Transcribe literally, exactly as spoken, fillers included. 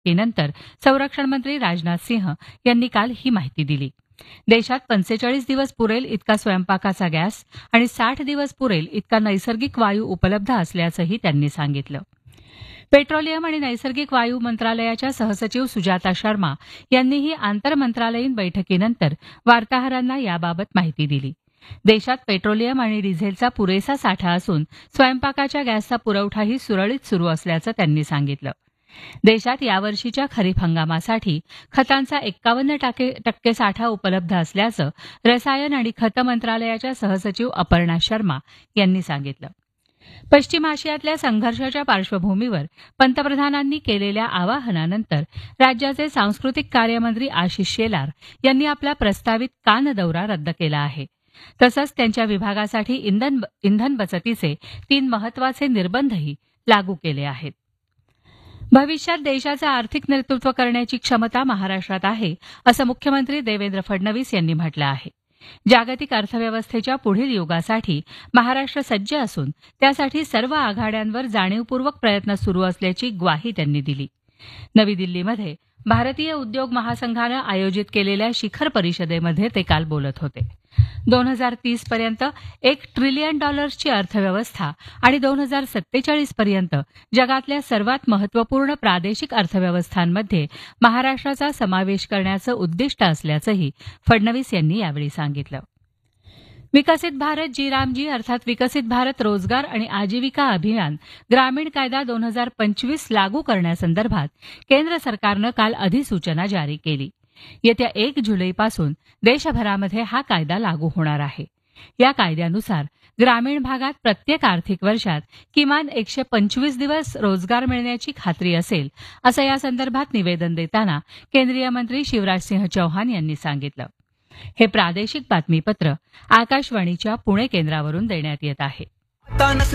बैठकीनंतर संरक्षण मंत्री राजनाथ सिंह यांनी काल ही माहिती दिली. देशात पंचेचाळीस दिवस पुरेल इतका स्वयंपाकाचा गॅस आणि साठ दिवस पुरेल इतका नैसर्गिक वायू उपलब्ध असल्याचंही त्यांनी सांगितलं. पेट्रोलियम आणि नैसर्गिक वायू मंत्रालयाच्या सहसचिव सुजाता शर्मा यांनीही आंतरमंत्रालयीन बैठकीनंतर वार्ताहरांना याबाबत माहिती दिली. देशात पेट्रोलियम आणि डिझेलचा पुरेसा साठा असून स्वयंपाकाच्या गॅसचा पुरवठाही सुरळीत सुरू असल्याचं त्यांनी सांगितलं. देशात यावर्षीच्या खरीप हंगामासाठी खतांचा एक्कावन्न टक्के साठा उपलब्ध असल्याचं रसायन आणि खत मंत्रालयाच्या सहसचिव अपर्णा शर्मा यांनी सांगितलं. पश्चिम आशियातल्या संघर्षाच्या पार्श्वभूमीवर पंतप्रधानांनी केलेल्या आवाहनानंतर राज्याचे सांस्कृतिक कार्यमंत्री आशिष शेलार यांनी आपला प्रस्तावित कान दौरा रद्द केला आहे. तसंच त्यांच्या विभागासाठी इंधन इंधन बचतीचे तीन महत्वाचे निर्बंधही लागू केले आहेत. भविष्यात देशाचं आर्थिक नेतृत्व करण्याची क्षमता महाराष्ट्रात आहे असं मुख्यमंत्री देवेंद्र फडणवीस यांनी म्हटलं आहे. जागतिक अर्थव्यवस्थेच्या पुढील युगासाठी महाराष्ट्र सज्ज असून त्यासाठी सर्व आघाड्यांवर जाणीवपूर्वक प्रयत्न सुरू असल्याची ग्वाही त्यांनी दिली. नवी दिल्लीमध्ये भारतीय उद्योग महासंघानं आयोजित केलेल्या शिखर परिषदेमध्ये ते काल बोलत होते. दोन हजार तीस पर्यंत एक ट्रिलियन डॉलर्सची अर्थव्यवस्था आणि दोन हजार सत्तेचाळीस पर्यंत जगातल्या सर्वात महत्वपूर्ण प्रादेशिक अर्थव्यवस्थांमध्ये महाराष्ट्राचा समावेश करण्याचं उद्दिष्ट असल्याचंही फडणवीस यांनी यावेळी सांगितलं. विकसित भारत जी रामजी अर्थात विकसित भारत रोजगार आणि आजीविका अभियान ग्रामीण कायदा दोन हजार पंचवीस लागू करण्यासंदर्भात केंद्र सरकारनं काल अधिसूचना जारी केली. येत्या एक जुलैपासून देशभरामध्ये हा कायदा लागू होणार आहे. या कायद्यानुसार ग्रामीण भागात प्रत्येक आर्थिक वर्षात किमान एकशे पंचवीस दिवस रोजगार मिळण्याची खात्री असेल असं या संदर्भात निवेदन देताना केंद्रीय मंत्री शिवराजसिंह चौहान यांनी सांगितलं. हे प्रादेशिक बातमीपत्र आकाशवाणीच्या पुणे केंद्रावरून देण्यात येत आहे.